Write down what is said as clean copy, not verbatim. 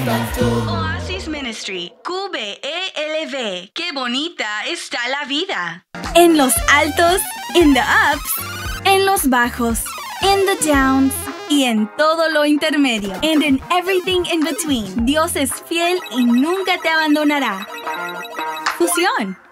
Oasis Ministry, QBELV. ¡Qué bonita está la vida! En los altos, in the ups, en los bajos, in the downs y en todo lo intermedio. And in everything in between. Dios es fiel y nunca te abandonará. Fusión.